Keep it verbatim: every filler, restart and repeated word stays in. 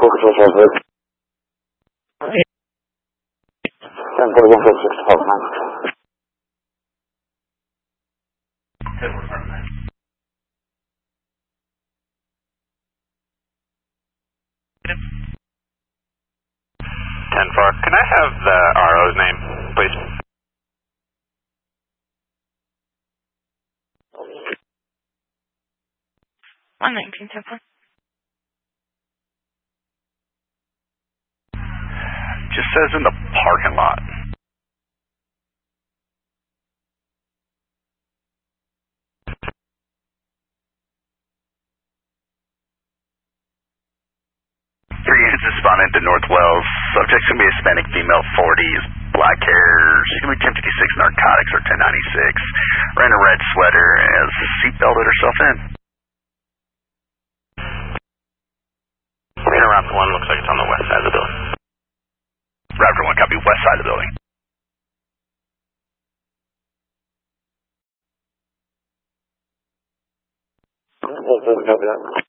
Control Traffic. ten four one four six twelve nine. ten four, can I have the R O's name, please? one nineteen ten four. Just says in the parking lot. Three units responding to North Wells. Subject's gonna be Hispanic female, forties, black hair. She's gonna be ten fifty-six narcotics or ten ninety-six. Wearing a red sweater, has seatbelted herself in. Raptor one looks like it's on the west side of the building. Raptor one, copy west side of the building. Copy that.